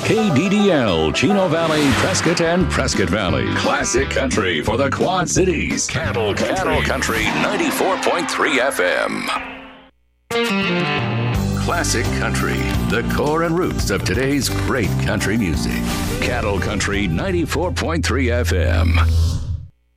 KDDL, Chino Valley, Prescott, and Prescott Valley. Classic country for the Quad Cities. Cattle Country 94.3 FM. Classic country, the core and roots of today's great country music. Cattle Country 94.3 FM.